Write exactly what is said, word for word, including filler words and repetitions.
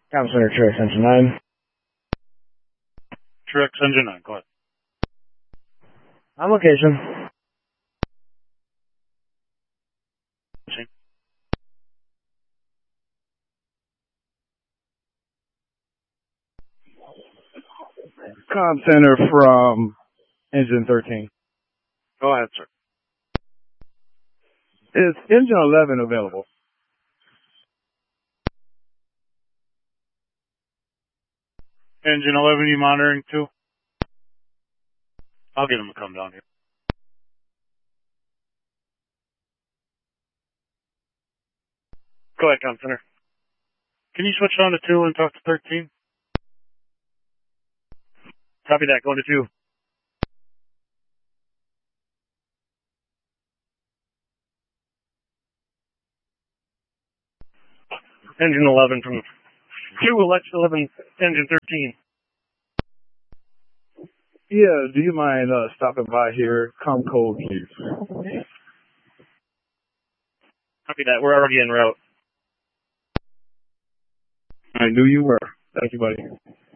Com Center, Truex Engine nine. Truex Engine nine, go ahead. On location. Com Center from Engine thirteen. Go ahead, sir. Is Engine eleven available? Engine eleven, you monitoring too? I'll get him to come down here. Go ahead, Com Center. Can you switch on to two and talk to thirteen? Copy that, going to two. Engine eleven from two, Alexa eleven, Engine thirteen. Yeah, do you mind uh, stopping by here? Com code, please. Copy that, we're already en route. I knew you were. Thank you, buddy.